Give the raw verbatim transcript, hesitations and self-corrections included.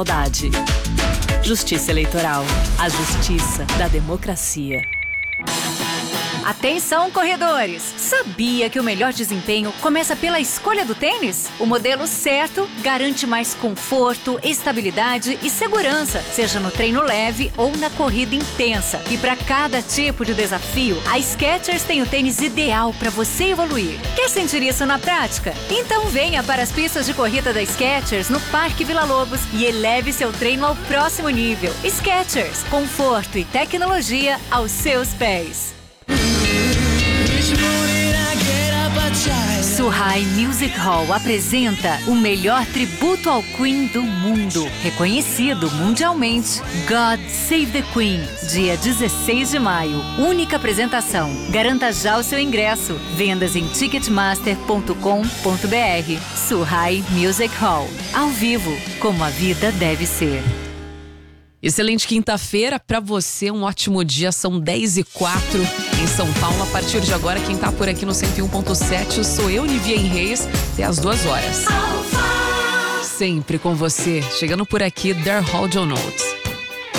Saudade. Justiça Eleitoral. A justiça da democracia. Atenção, corredores! Sabia que o melhor desempenho começa pela escolha do tênis? O modelo certo garante mais conforto, estabilidade e segurança, seja no treino leve ou na corrida intensa. E para cada tipo de desafio, a Skechers tem o tênis ideal para você evoluir. Quer sentir isso na prática? Então venha para as pistas de corrida da Skechers no Parque Vila Lobos e eleve seu treino ao próximo nível. Skechers, conforto e tecnologia aos seus pés. Suhai Music Hall apresenta o melhor tributo ao Queen do mundo, reconhecido mundialmente. God Save the Queen, dia dezesseis de maio. Única apresentação. Garanta já o seu ingresso. Vendas em ticketmaster ponto com ponto br. Suhai Music Hall. Ao vivo, como a vida deve ser. Excelente quinta-feira pra você, um ótimo dia, são dez e quatro em São Paulo. A partir de agora, quem tá por aqui no cento e um ponto sete sou eu, Niviane Reis, até as duas horas. Sempre com você, chegando por aqui, Der Hall John Notes.